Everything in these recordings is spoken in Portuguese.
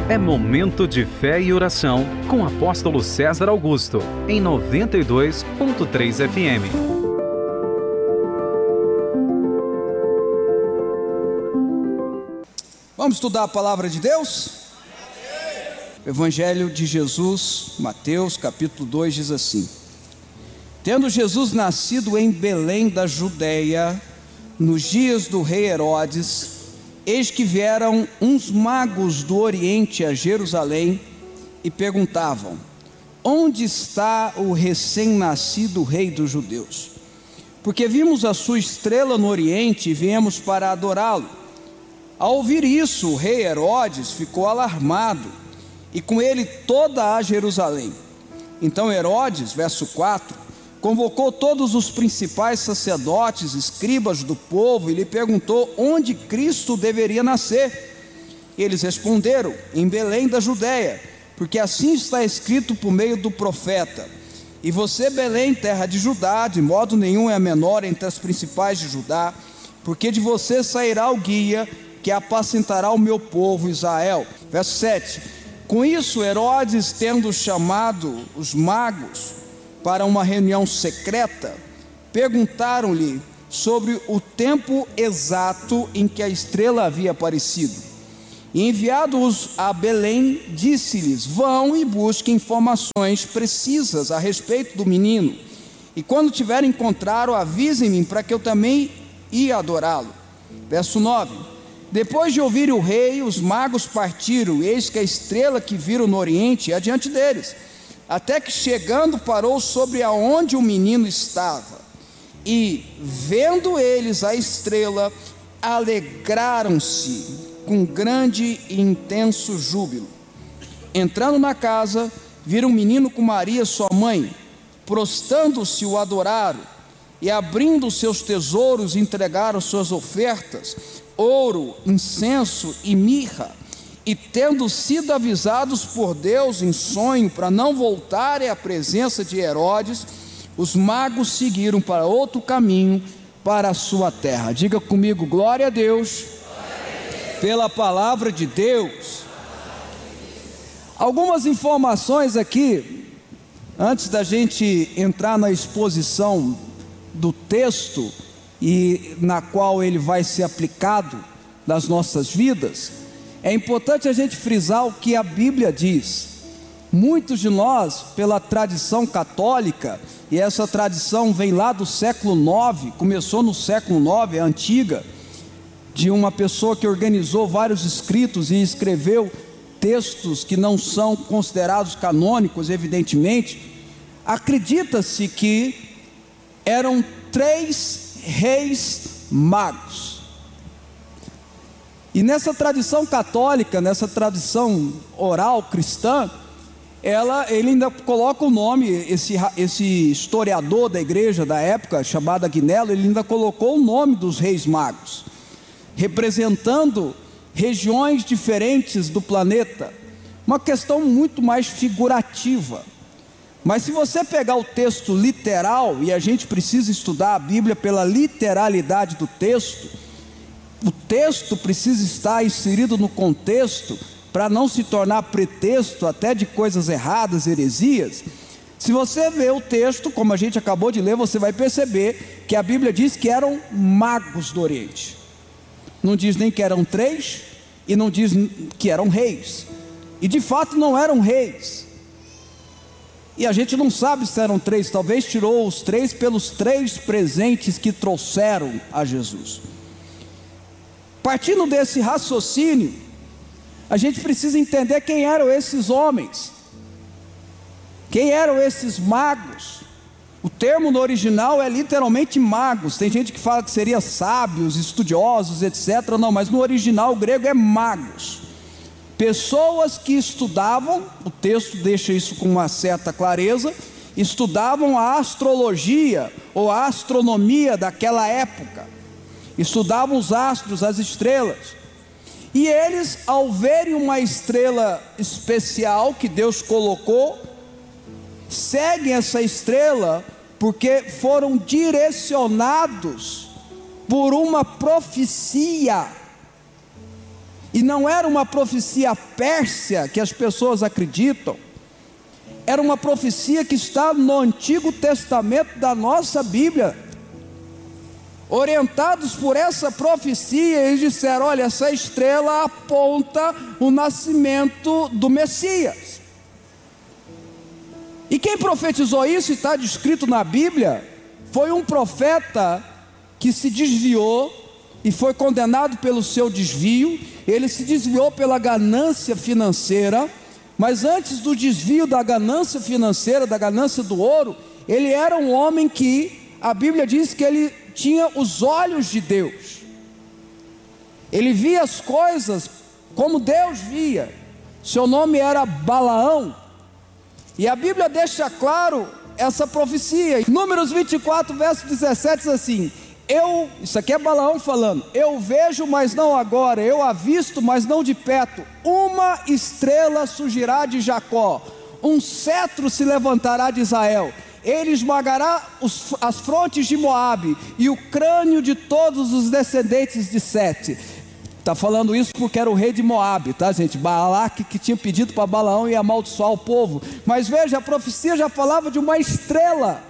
É momento de fé e oração com o apóstolo César Augusto, em 92.3 FM. Vamos estudar a palavra de Deus? Evangelho de Jesus, Mateus capítulo 2 diz assim: Tendo Jesus nascido em Belém da Judeia, nos dias do rei Herodes, eis que vieram uns magos do Oriente a Jerusalém e perguntavam: onde está o recém-nascido rei dos judeus? Porque vimos a sua estrela no Oriente e viemos para adorá-lo. Ao ouvir isso, o rei Herodes ficou alarmado, e com ele toda a Jerusalém. Então Herodes, verso 4, convocou todos os principais sacerdotes, escribas do povo, e lhe perguntou onde Cristo deveria nascer. Eles responderam: em Belém da Judeia, porque assim está escrito por meio do profeta: e você, Belém, terra de Judá, de modo nenhum é a menor entre as principais de Judá, porque de você sairá o guia que apacentará o meu povo Israel. Verso 7, com isso Herodes, tendo chamado os magos para uma reunião secreta, perguntaram-lhe sobre o tempo exato em que a estrela havia aparecido. E enviados a Belém, disse-lhes: vão e busquem informações precisas a respeito do menino, e quando tiverem encontrado, avisem-me para que eu também ia adorá-lo. Verso 9, depois de ouvir o rei, os magos partiram, e eis que a estrela que viram no Oriente ia diante deles, até que chegando parou sobre aonde o menino estava, e vendo eles a estrela, alegraram-se com grande e intenso júbilo. Entrando na casa, viram o menino com Maria sua mãe, prostrando-se o adoraram, e abrindo seus tesouros entregaram suas ofertas, ouro, incenso e mirra. E tendo sido avisados por Deus em sonho para não voltarem à presença de Herodes, os magos seguiram para outro caminho, para a sua terra. Diga comigo: glória a Deus, pela palavra de Deus. Algumas informações aqui, antes da gente entrar na exposição do texto, e na qual ele vai ser aplicado nas nossas vidas. É importante a gente frisar o que a Bíblia diz. Muitos de nós, pela tradição católica, e essa tradição vem lá do século IX, começou no século IX, é antiga, de uma pessoa que organizou vários escritos e escreveu textos que não são considerados canônicos, evidentemente. Acredita-se que eram 3 reis magos. E nessa tradição católica, nessa tradição oral cristã, ele ainda coloca o nome, esse historiador da igreja da época, chamado Agnello, ele ainda colocou o nome dos reis magos, representando regiões diferentes do planeta, uma questão muito mais figurativa. Mas se você pegar o texto literal, e a gente precisa estudar a Bíblia pela literalidade do texto, o texto precisa estar inserido no contexto, para não se tornar pretexto até de coisas erradas, heresias. Se você ver o texto, como a gente acabou de ler, você vai perceber que a Bíblia diz que eram magos do Oriente. Não diz nem que eram 3, e não diz que eram reis, e de fato não eram reis. E a gente não sabe se eram 3, talvez tirou os 3 pelos 3 presentes que trouxeram a Jesus. Partindo desse raciocínio, a gente precisa entender quem eram esses homens, quem eram esses magos. O termo no original é literalmente magos. Tem gente que fala que seria sábios, estudiosos, etc. Não, mas no original grego é magos. Pessoas que estudavam, o texto deixa isso com uma certa clareza, estudavam a astrologia ou a astronomia daquela época, estudavam os astros, as estrelas, e eles, ao verem uma estrela especial que Deus colocou, seguem essa estrela, porque foram direcionados por uma profecia E não era uma profecia pérsia que as pessoas acreditam. Era uma profecia que está no Antigo Testamento da nossa Bíblia. Orientados por essa profecia, eles disseram: olha, essa estrela aponta o nascimento do Messias. E quem profetizou isso, e está descrito na Bíblia, foi um profeta que se desviou e foi condenado pelo seu desvio. Ele se desviou pela ganância financeira, mas antes do desvio da ganância financeira, da ganância do ouro, ele era um homem que a Bíblia diz que ele tinha os olhos de Deus. Ele via as coisas como Deus via. Seu nome era Balaão. E a Bíblia deixa claro essa profecia. Números 24, verso 17 diz assim: isso aqui é Balaão falando: eu vejo, mas não agora, eu avisto, mas não de perto. Uma estrela surgirá de Jacó, um cetro se levantará de Israel. Ele esmagará as frontes de Moabe e o crânio de todos os descendentes de Sete. Está falando isso porque era o rei de Moabe, tá, gente? Balaque, que tinha pedido para Balaão ir amaldiçoar o povo. Mas veja, a profecia já falava de uma estrela.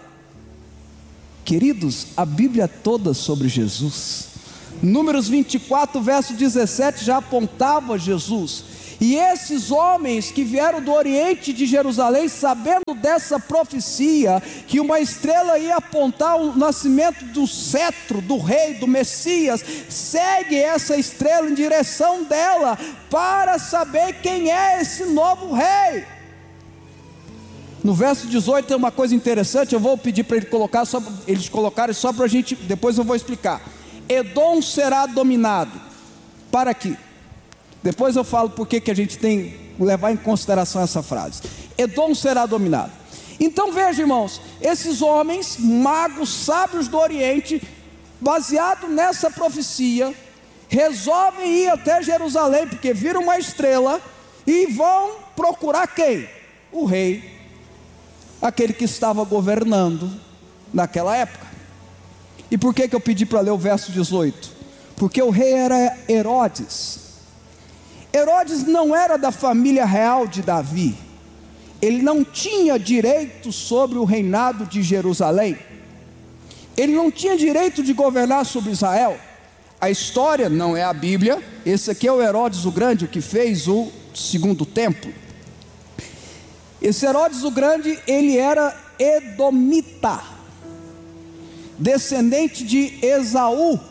Queridos, a Bíblia toda sobre Jesus. Números 24, verso 17 já apontava Jesus. E esses homens que vieram do Oriente de Jerusalém, sabendo dessa profecia, que uma estrela ia apontar o nascimento do cetro, do rei, do Messias, segue essa estrela em direção dela, para saber quem é esse novo rei. No verso 18 tem uma coisa interessante, eu vou pedir para eles colocarem só para a gente, depois eu vou explicar. Edom será dominado. Para aqui. Depois eu falo porque que a gente tem que levar em consideração essa frase. Edom será dominado. Então veja, irmãos, esses homens, magos, sábios do Oriente, baseado nessa profecia, resolvem ir até Jerusalém, porque viram uma estrela, e vão procurar quem? O rei, aquele que estava governando naquela época. E por que eu pedi para ler o verso 18? Porque o rei era Herodes. Herodes não era da família real de Davi. Ele não tinha direito sobre o reinado de Jerusalém. Ele não tinha direito de governar sobre Israel. A história não é a Bíblia. Esse aqui é o Herodes o Grande, o que fez o segundo templo. Esse Herodes o Grande, ele era edomita, descendente de Esaú.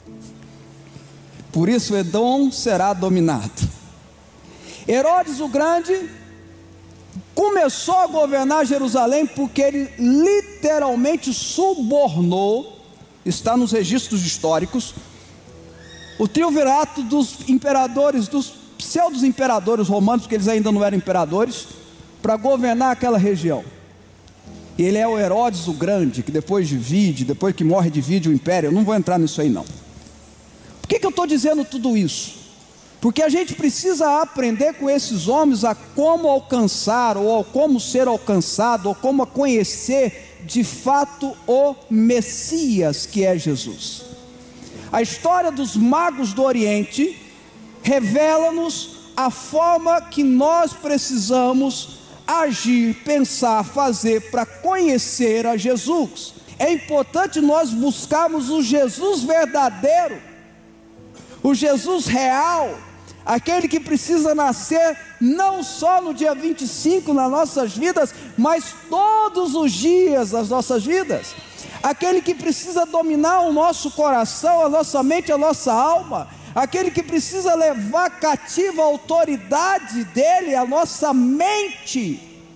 Por isso Edom será dominado. Herodes o Grande começou a governar Jerusalém porque ele literalmente subornou, está nos registros históricos, o triunvirato dos imperadores, dos pseudos imperadores romanos, porque eles ainda não eram imperadores, para governar aquela região. E ele é o Herodes o Grande, que depois que morre divide o império. Eu não vou entrar nisso aí não. Por que eu estou dizendo tudo isso? Porque a gente precisa aprender com esses homens a como alcançar, ou como ser alcançado, ou como conhecer de fato o Messias, que é Jesus. A história dos magos do Oriente revela-nos a forma que nós precisamos agir, pensar, fazer para conhecer a Jesus. É importante nós buscarmos o Jesus verdadeiro, o Jesus real, aquele que precisa nascer não só no dia 25 nas nossas vidas, mas todos os dias das nossas vidas, aquele que precisa dominar o nosso coração, a nossa mente, a nossa alma, aquele que precisa levar cativa a autoridade dele, a nossa mente,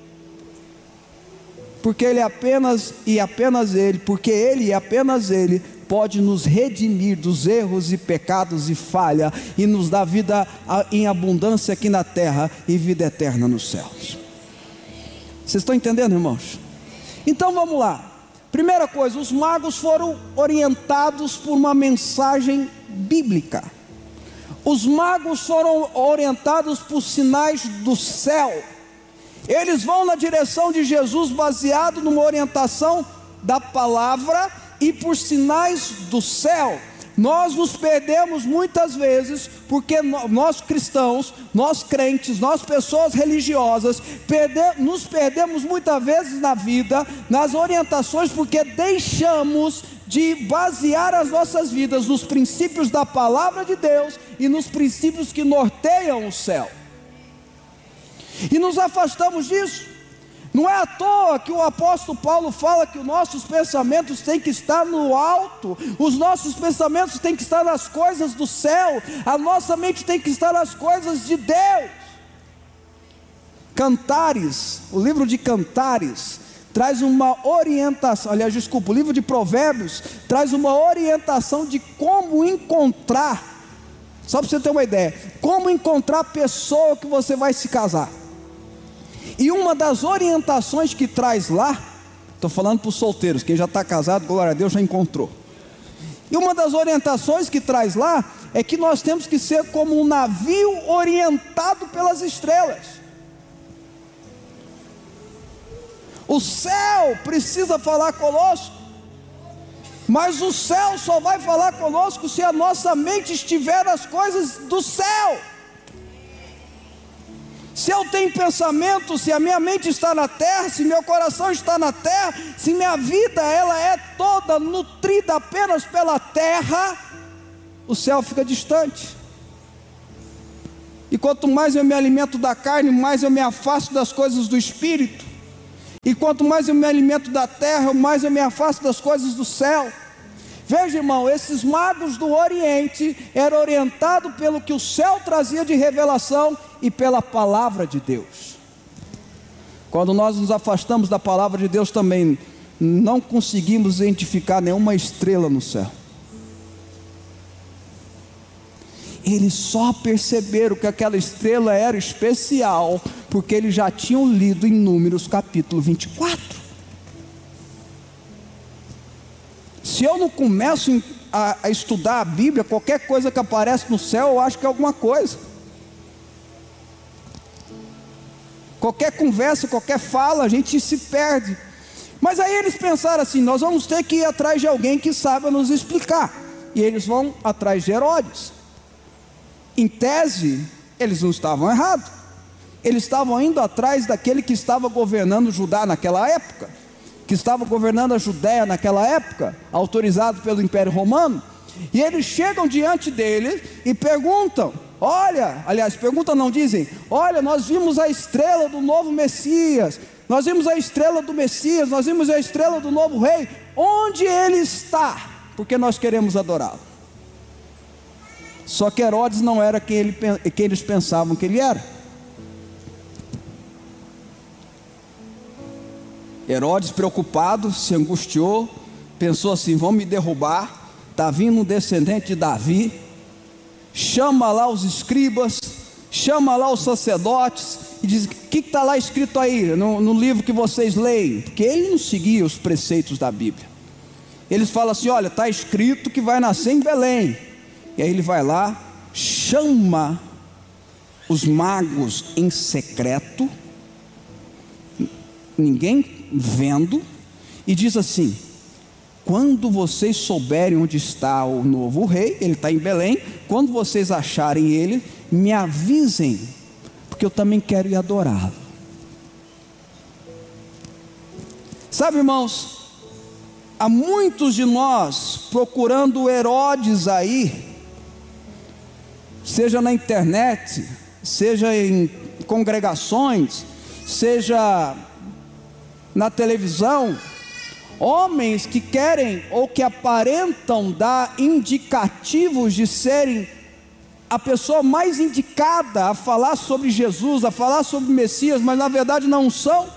porque ele apenas e apenas ele, porque ele e apenas ele pode nos redimir dos erros e pecados e falha, e nos dar vida em abundância aqui na terra e vida eterna nos céus. Vocês estão entendendo, irmãos? Então vamos lá. Primeira coisa, os magos foram orientados por uma mensagem bíblica. Os magos foram orientados por sinais do céu. Eles vão na direção de Jesus baseado numa orientação da palavra e por sinais do céu. nós nos perdemos muitas vezes, porque nós cristãos, nós crentes, nós pessoas religiosas, nos perdemos muitas vezes na vida, nas orientações, porque deixamos de basear as nossas vidas nos princípios da palavra de Deus e nos princípios que norteiam o céu, e nos afastamos disso. Não é à toa que o apóstolo Paulo fala que os nossos pensamentos têm que estar no alto, os nossos pensamentos têm que estar nas coisas do céu, a nossa mente tem que estar nas coisas de Deus. Cantares, o livro de Cantares, traz uma orientação, o livro de Provérbios traz uma orientação de como encontrar, só para você ter uma ideia, como encontrar a pessoa que você vai se casar. E uma das orientações que traz lá, estou falando para os solteiros, quem já está casado, glória a Deus, já encontrou. E uma das orientações que traz lá, é que nós temos que ser como um navio orientado pelas estrelas. O céu precisa falar conosco, mas o céu só vai falar conosco se a nossa mente estiver nas coisas do céu. Se eu tenho pensamento, se a minha mente está na terra, se meu coração está na terra, se minha vida ela é toda nutrida apenas pela terra, o céu fica distante. E quanto mais eu me alimento da carne, mais eu me afasto das coisas do Espírito. E quanto mais eu me alimento da terra, mais eu me afasto das coisas do céu. Veja, irmão, esses magos do Oriente eram orientados pelo que o céu trazia de revelação e pela palavra de Deus. Quando nós nos afastamos da palavra de Deus também, não conseguimos identificar nenhuma estrela no céu. Eles só perceberam que aquela estrela era especial, porque eles já tinham lido em Números capítulo 24. Se eu não começo a estudar a Bíblia, qualquer coisa que aparece no céu, eu acho que é alguma coisa. Qualquer conversa, qualquer fala, a gente se perde. Mas aí eles pensaram assim: nós vamos ter que ir atrás de alguém que saiba nos explicar. E eles vão atrás de Herodes. Em tese, eles não estavam errados. Eles estavam indo atrás daquele que estava governando Judá naquela época, que estava governando a Judéia naquela época, autorizado pelo Império Romano. E eles chegam diante dele e perguntam: dizem: olha, nós vimos a estrela do novo Messias, nós vimos a estrela do Messias, nós vimos a estrela do novo rei, onde ele está? Porque nós queremos adorá-lo. Só que Herodes não era quem eles pensavam que ele era. Herodes, preocupado, se angustiou, pensou assim: vão me derrubar, está vindo um descendente de Davi, chama lá os escribas, chama lá os sacerdotes, e diz: o que está lá escrito aí, no livro que vocês leem? Porque ele não seguia os preceitos da Bíblia. Eles falam assim: olha, está escrito que vai nascer em Belém. E aí ele vai lá, chama os magos em secreto, ninguém vendo, e diz assim: quando vocês souberem onde está o novo rei, ele está em Belém, quando vocês acharem ele, me avisem, porque eu também quero ir adorá-lo. Sabe, irmãos, há muitos de nós procurando Herodes aí, seja na internet, seja em congregações, seja na televisão, homens que querem ou que aparentam dar indicativos de serem a pessoa mais indicada a falar sobre Jesus, a falar sobre o Messias, mas na verdade não são.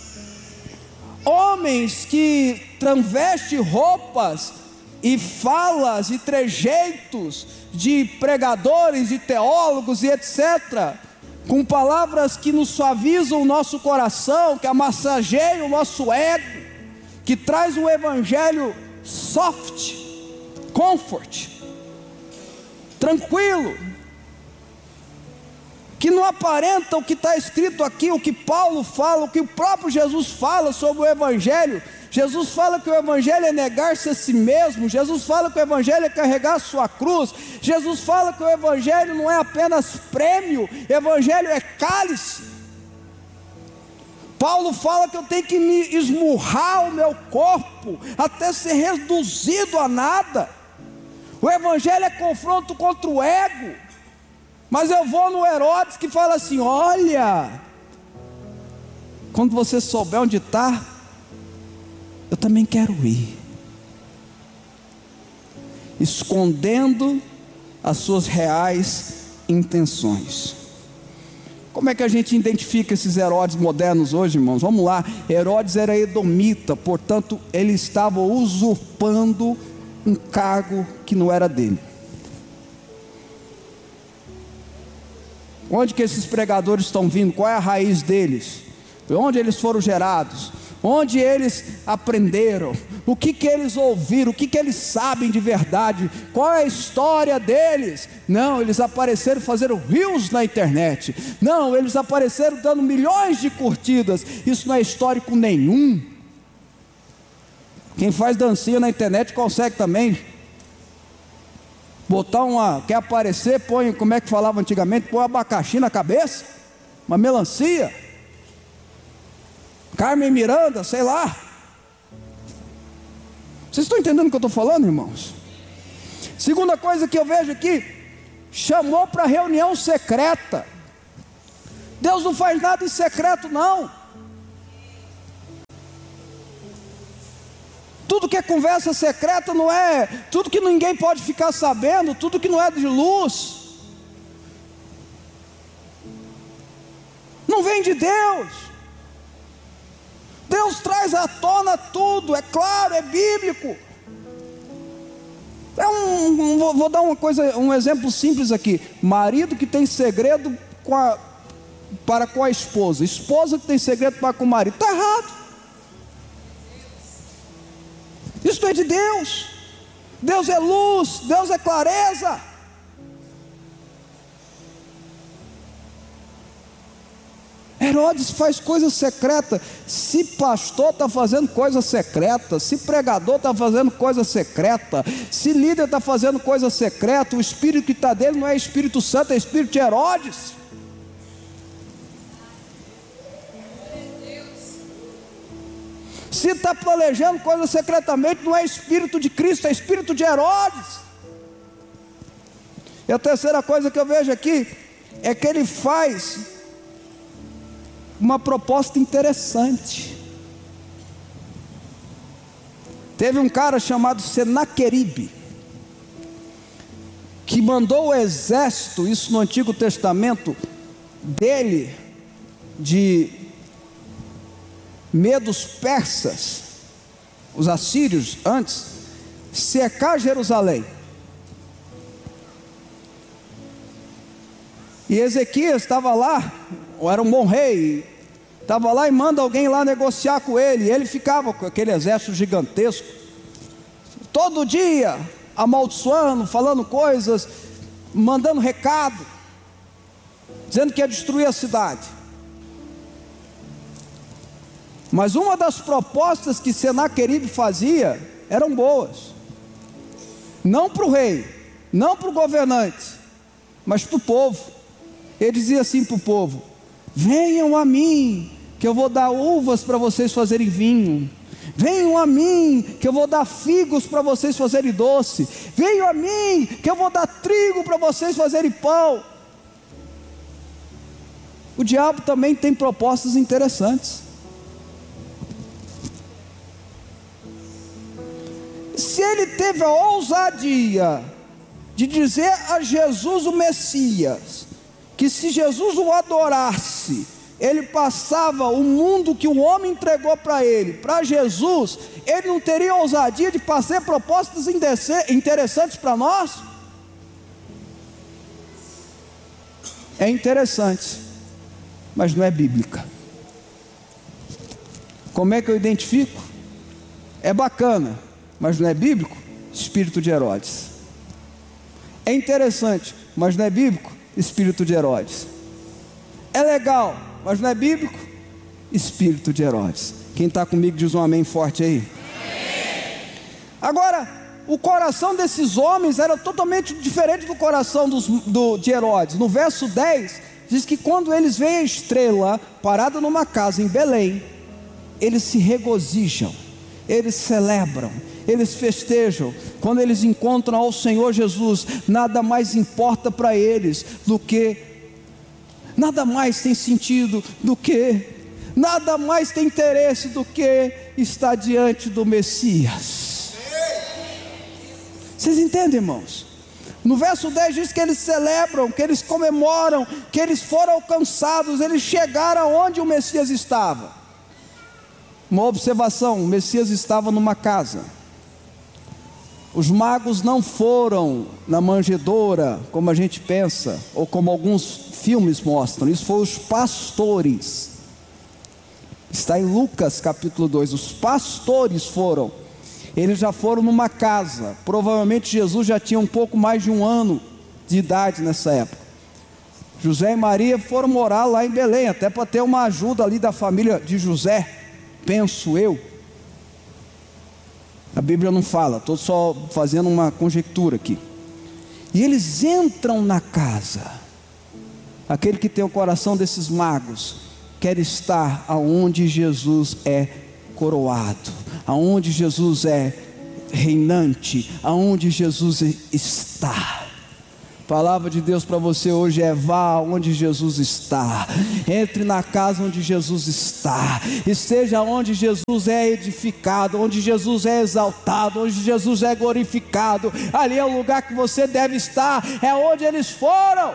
Homens que transvestem roupas e falas e trejeitos de pregadores e teólogos e etc., com palavras que nos suavizam o nosso coração, que amassageiam o nosso ego, que traz um evangelho soft, comfort, tranquilo, que não aparenta o que está escrito aqui, o que Paulo fala, o que o próprio Jesus fala sobre o evangelho, Jesus fala que o evangelho é negar-se a si mesmo. Jesus fala que o evangelho é carregar a sua cruz. Jesus fala que o evangelho não é apenas prêmio, o evangelho é cálice. Paulo fala que eu tenho que me esmurrar o meu corpo até ser reduzido a nada. O evangelho é confronto contra o ego. Mas eu vou no Herodes que fala assim: olha, quando você souber onde está, eu também quero ir. Escondendo as suas reais intenções. Como é que a gente identifica esses Herodes modernos hoje, irmãos? Vamos lá. Herodes era edomita, portanto ele estava usurpando um cargo que não era dele. Onde que esses pregadores estão vindo? Qual é a raiz deles? Onde eles foram gerados? Onde eles aprenderam? O que eles ouviram? O que eles sabem de verdade? Qual é a história deles? Não, eles apareceram fazendo rios na internet. Não, eles apareceram dando milhões de curtidas. Isso não é histórico nenhum. Quem faz dancinha na internet consegue também botar quer aparecer, põe, como é que falava antigamente, põe um abacaxi na cabeça, uma melancia, Carmen Miranda, sei lá. Vocês estão entendendo o que eu estou falando, irmãos? Segunda coisa que eu vejo aqui, chamou para reunião secreta. Deus não faz nada em secreto, não. Tudo que é conversa secreta não é, tudo que ninguém pode ficar sabendo, tudo que não é de luz, não vem de Deus. Deus traz à tona tudo, é claro, é bíblico. Vou dar um exemplo simples aqui. Marido que tem segredo para com a esposa, esposa que tem segredo para com o marido, está errado. Isso é de Deus. Deus é luz, Deus é clareza. Herodes faz coisa secreta. Se pastor está fazendo coisa secreta, se pregador está fazendo coisa secreta, se líder está fazendo coisa secreta, o espírito que está dele não é Espírito Santo, é espírito de Herodes. Se está planejando coisa secretamente, não é espírito de Cristo, é espírito de Herodes. E a terceira coisa que eu vejo aqui é que ele faz uma proposta interessante. Teve um cara chamado Senaqueribe, que mandou o exército, isso no Antigo Testamento, dele, de medos persas, os assírios antes, cercar Jerusalém. E Ezequias estava lá, era um bom rei, estava lá e manda alguém lá negociar com ele. E ele ficava com aquele exército gigantesco, todo dia amaldiçoando, falando coisas, mandando recado, dizendo que ia destruir a cidade. Mas uma das propostas que Senaqueribe fazia eram boas, não para o rei, não para o governante, mas para o povo. Ele dizia assim para o povo: venham a mim, que eu vou dar uvas para vocês fazerem vinho. Venham a mim, que eu vou dar figos para vocês fazerem doce. Venham a mim, que eu vou dar trigo para vocês fazerem pão. O diabo também tem propostas interessantes. Se ele teve a ousadia de dizer a Jesus o Messias, que se Jesus o adorasse, ele passava o mundo que o homem entregou para ele, para Jesus, ele não teria ousadia de fazer propostas interessantes para nós? É interessante, mas não é bíblica. Como é que eu identifico? É bacana, mas não é bíblico? Espírito de Herodes. É interessante, mas não é bíblico? Espírito de Herodes. É legal, mas não é bíblico? Espírito de Herodes. Quem está comigo diz um amém forte aí. Agora, o coração desses homens era totalmente diferente do coração de Herodes. No verso 10, diz que quando eles veem a estrela parada numa casa em Belém, eles se regozijam, eles celebram, eles festejam. Quando eles encontram ao Senhor Jesus, nada mais importa para eles do que, nada mais tem sentido do que, nada mais tem interesse do que estar diante do Messias. Vocês entendem, irmãos? No verso 10 diz que eles celebram, que eles comemoram, que eles foram alcançados, eles chegaram onde o Messias estava. Uma observação: o Messias estava numa casa. Os magos não foram na manjedoura, como a gente pensa, ou como alguns filmes mostram. Isso foram os pastores. Está em Lucas capítulo 2. Os pastores foram. Eles já foram numa casa. Provavelmente Jesus já tinha um pouco mais de 1 ano de idade nessa época. José e Maria foram morar lá em Belém, até para ter uma ajuda ali da família de José, penso eu. A Bíblia não fala, estou só fazendo uma conjectura aqui. E eles entram na casa. Aquele que tem o coração desses magos quer estar aonde Jesus é coroado, aonde Jesus é reinante, aonde Jesus está. A palavra de Deus para você hoje é: vá onde Jesus está, entre na casa onde Jesus está, esteja onde Jesus é edificado, onde Jesus é exaltado, onde Jesus é glorificado. Ali é o lugar que você deve estar, é onde eles foram.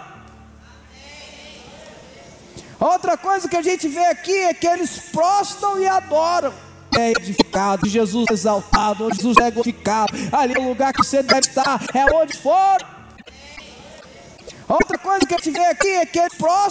Outra coisa que a gente vê aqui é que eles prostram e adoram. É edificado, Jesus é exaltado, onde Jesus é glorificado. Ali é o lugar que você deve estar, é onde foram. Outra coisa que a gente vê aqui é que eles prostram